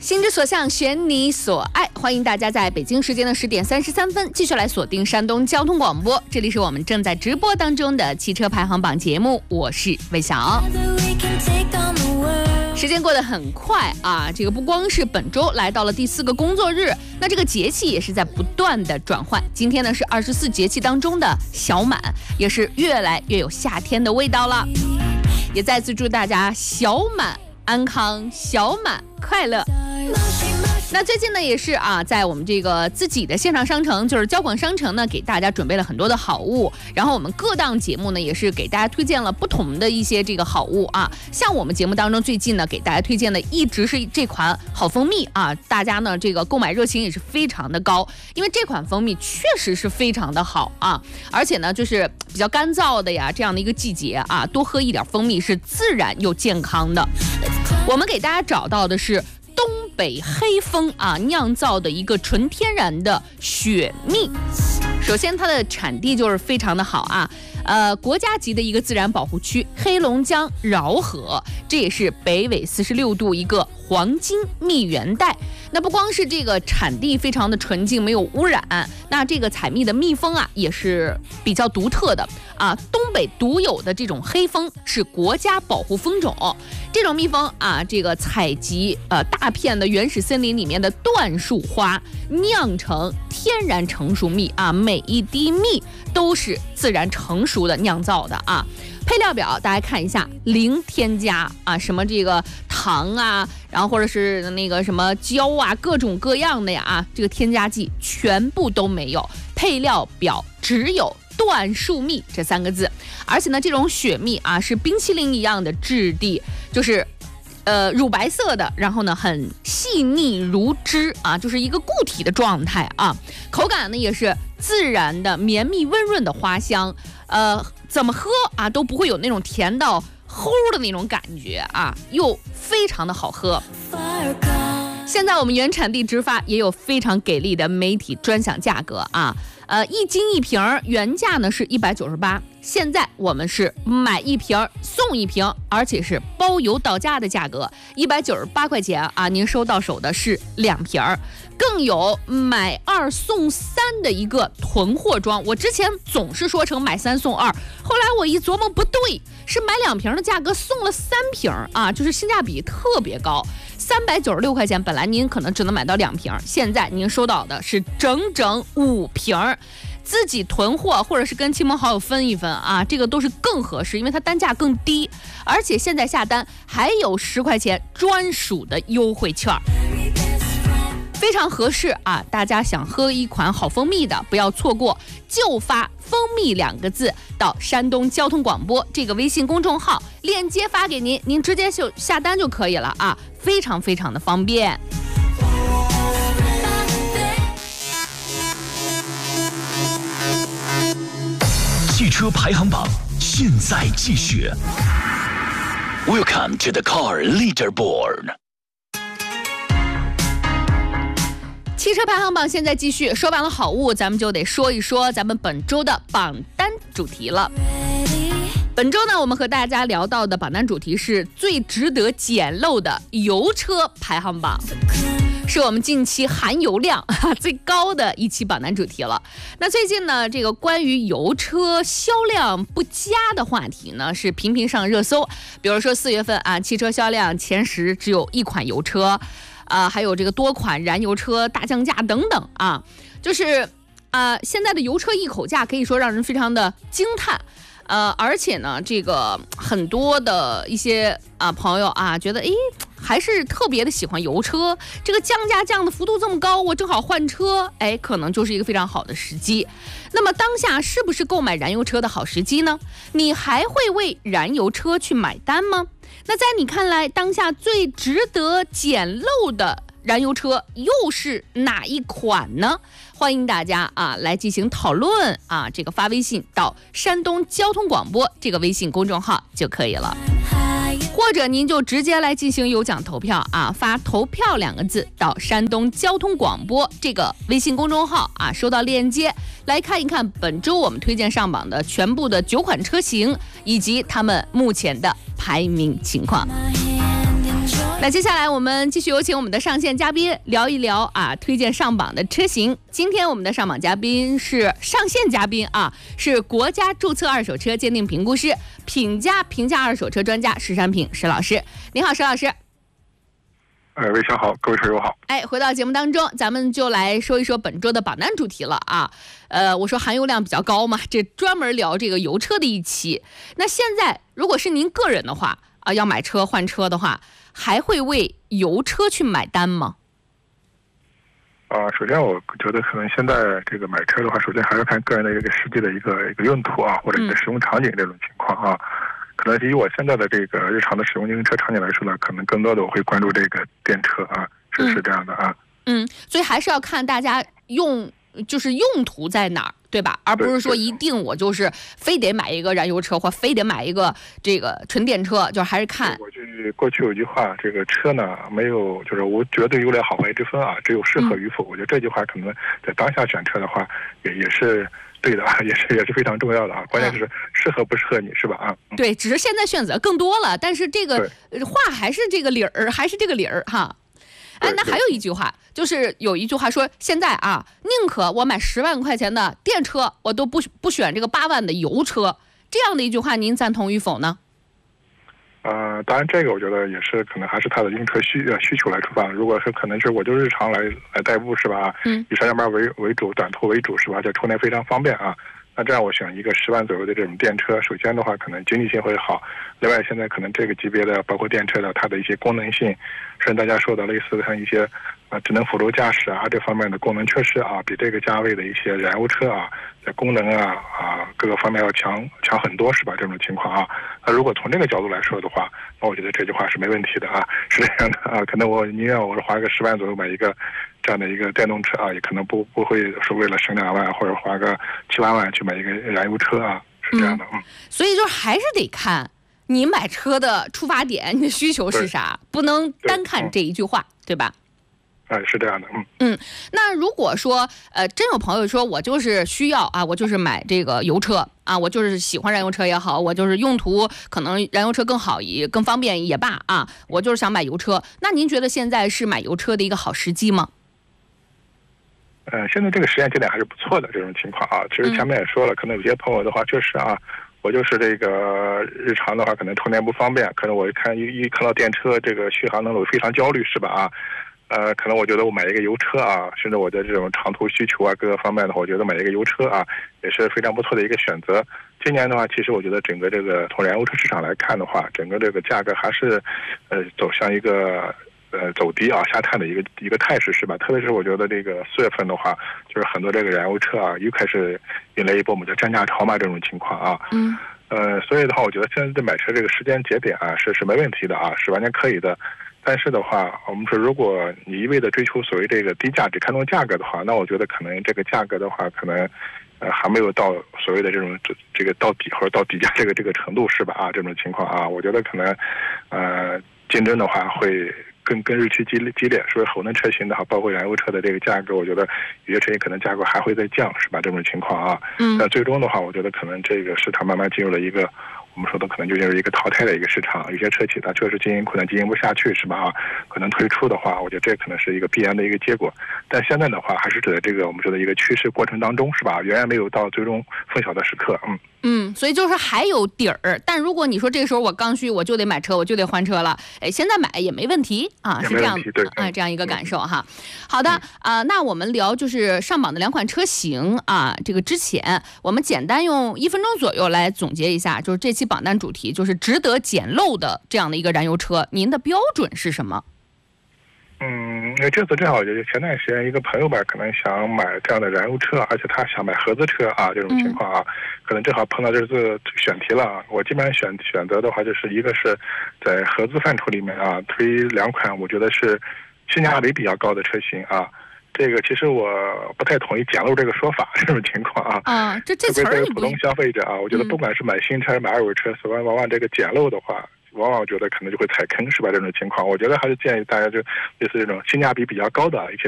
心之所向，选你所爱。欢迎大家在北京时间的10点33分继续来锁定山东交通广播，这里是我们正在直播当中的汽车排行榜节目，我是魏晓。时间过得很快啊，这个不光是本周来到了第4个工作日，那这个节气也是在不断的转换。今天呢是24节气当中的小满，也是越来越有夏天的味道了。也再次祝大家小满安康，小满快乐。那最近呢也是在我们这个自己的线上商城，就是交广商城呢，给大家准备了很多的好物，然后我们各档节目呢也是给大家推荐了不同的一些这个好物啊。像我们节目当中最近呢给大家推荐的一直是这款好蜂蜜啊，大家呢这个购买热情也是非常的高，因为这款蜂蜜确实是非常的好啊，而且呢就是比较干燥的呀这样的一个季节啊，多喝一点蜂蜜是自然又健康的。我们给大家找到的是东北黑蜂酿造的一个纯天然的雪蜜。首先它的产地就是非常的好国家级的一个自然保护区黑龙江饶河，这也是北纬46度一个黄金蜜源带。那不光是这个产地非常的纯净没有污染，那这个采蜜的蜜蜂也是比较独特的东北独有的这种黑蜂是国家保护蜂种。这种蜜蜂这个采集大片的原始森林里面的椴树花，酿成天然成熟蜜每一滴蜜都是自然成熟的酿造的配料表大家看一下，零添加什么这个糖然后或者是那个什么胶各种各样的这个添加剂全部都没有，配料表只有椴树蜜这3个字。而且呢这种雪蜜是冰淇淋一样的质地，就是乳白色的，然后呢很细腻如汁就是一个固体的状态口感呢也是自然的绵密温润的花香，怎么喝都不会有那种甜到齁的那种感觉又非常的好喝。现在我们原产地直发也有非常给力的媒体专享价格1斤1瓶，原价呢是198，现在我们是买1瓶送1瓶，而且是包邮到家的价格，198块钱您收到手的是2瓶，更有买2送3的一个囤货装。我之前总是说成买3送2，后来我一琢磨不对，是买2瓶的价格送了3瓶就是性价比特别高。396块钱，本来您可能只能买到2瓶，现在您收到的是整整5瓶，自己囤货或者是跟亲朋好友分一分这个都是更合适，因为它单价更低，而且现在下单还有10块钱专属的优惠券，非常合适大家想喝一款好蜂蜜的，不要错过，就发蜂蜜2个字到山东交通广播这个微信公众号，链接发给您，您直接就下单就可以了非常非常的方便。 汽车排行榜现在继续。Welcome to the car leaderboard。 汽车排行榜现在继续，说完了好物，咱们就得说一说咱们本周的榜单主题了。本周呢，我们和大家聊到的榜单主题是最值得捡漏的油车排行榜，是我们近期含油量最高的一期榜单主题了。那最近呢，这个关于油车销量不佳的话题呢，是频频上热搜。比如说4月份汽车销量前10只有1款油车，还有这个多款燃油车大降价等等就是现在的油车一口价可以说让人非常的惊叹。而且呢，这个很多的一些朋友觉得还是特别的喜欢油车，这个降价降的幅度这么高，我正好换车，可能就是一个非常好的时机。那么当下是不是购买燃油车的好时机呢？你还会为燃油车去买单吗？那在你看来，当下最值得捡漏的燃油车又是哪一款呢？欢迎大家来进行讨论这个发微信到山东交通广播这个微信公众号就可以了，或者您就直接来进行有奖投票发投票2个字到山东交通广播这个微信公众号收到链接来看一看本周我们推荐上榜的全部的9款车型以及他们目前的排名情况。 那接下来我们继续有请我们的上线嘉宾聊一聊啊，推荐上榜的车型。今天我们的上榜嘉宾是上线嘉宾啊，是国家注册二手车鉴定评估师、品家评价二手车专家石山品石老师。你好，石老师。 魏翔好，各位车友好。 回到节目当中，咱们就来说一说本周的榜单主题了啊。我说含油量比较高嘛，这专门聊这个油车的一期。那现在如果是您个人的话啊，要买车换车的话，还会为油车去买单吗？ 首先我觉得可能现在这个买车的话，首先还是看个人的一个实际的一个用途啊，或者你的使用场景这种情况啊。可能以我现在的这个日常的使用车场景来说呢，可能更多的我会关注这个电车啊，是这样的啊。 所以还是要看大家用途在哪儿，对吧？而不是说一定我就是非得买一个燃油车，或非得买一个这个纯电车，就还是看。 过去有句话，这个车呢没有就是无绝对优劣好坏之分啊，只有适合与否。我觉得这句话可能在当下选车的话，也是对的，也是非常重要的啊。关键是适合不适合你，是吧？啊，对， 只是现在选择更多了，但是这个话还是这个理儿，哈。那还有一句话，就是有一句话说，现在啊，宁可我买10万块钱的电车，我都不选这个8万的油车。这样的一句话，您赞同与否呢？ 当然这个我觉得也是可能还是他的用车需求来出发。如果是可能是我就日常来代步，是吧？以上下班为主，短途为主，是吧？而且充电非常方便啊。那这样我选一个10万左右的这种电车，首先的话可能经济性会好，另外现在可能这个级别的包括电车的它的一些功能性，甚至大家说的类似的像一些智能辅助驾驶啊这方面的功能确实啊比这个价位的一些燃油车啊在功能各个方面要强很多，是吧？这种情况啊，那如果从这个角度来说的话，那我觉得这句话是没问题的啊，是这样的啊，可能我宁愿我是花个10万左右买一个这样的一个电动车啊，也可能不会说为了省2万或者花个7、8万去买一个燃油车啊，是这样的。 所以就还是得看你买车的出发点，你的需求是啥，不能单看这一句话，对吧？ 是这样的。 那如果说真有朋友说我就是需要啊，我就是买这个油车啊，我就是喜欢燃油车也好，我就是用途可能燃油车更好更方便也罢啊，我就是想买油车。那您觉得现在是买油车的一个好时机吗？ 现在这个时间节点还是不错的这种情况啊。其实前面也说了，可能有些朋友的话确实啊，我就是这个日常的话可能充电不方便，可能我看到电车这个续航能力非常焦虑，是吧？啊。可能我觉得我买一个油车啊，甚至我的这种长途需求啊，各个方面的话，我觉得买一个油车啊，也是非常不错的一个选择。今年的话，其实我觉得整个这个从燃油车市场来看的话，整个这个价格还是走向一个走低啊下探的一个态势，是吧？特别是我觉得这个4月份的话，就是很多这个燃油车啊又开始引来一波我们叫降价潮嘛这种情况啊。所以的话，我觉得现在在买车这个时间节点啊是没问题的啊，是完全可以的。但是的话，我们说，如果你一味的追求所谓这个低价，只看重价格的话，那我觉得可能这个价格的话，可能还没有到所谓的这种这个到底或者到底价这个程度，是吧？啊，这种情况啊，我觉得可能竞争的话会跟日趋激烈，所以混能车型的话，包括燃油车的这个价格，我觉得有些车型可能价格还会再降，是吧？这种情况啊，那最终的话，我觉得可能这个市场慢慢进入了一个。我们说的可能就是一个淘汰的一个市场，有些车企它确实经营困难，经营不下去，是吧？啊，可能退出的话，我觉得这可能是一个必然的一个结果。但现在的话，还是处在这个我们说的一个趋势过程当中，是吧？远远没有到最终分晓的时刻。 所以就是还有底儿。但如果你说这个时候我刚需，我就得买车，我就得换车了，现在买也没问题啊，是这样这样一个感受哈。好的那我们聊就是上榜的2款车型啊，这个之前我们简单用1分钟左右来总结一下，就是这期榜单主题就是值得捡漏的这样的一个燃油车，您的标准是什么？ 这次正好就是前段时间一个朋友吧，可能想买这样的燃油车，而且他想买合资车啊，这种情况啊，可能正好碰到这次选题了。我基本上选择的话，就是一个是在合资范畴里面啊，推2款我觉得是性价比比较高的车型啊。这个其实我不太同意捡漏这个说法，这种情况啊。 这词儿普通消费者啊，我觉得不管是买新车买二手车，往往这个捡漏的话。往往觉得可能就会踩坑，是吧？这种情况，我觉得还是建议大家就类似这种性价比比较高的一些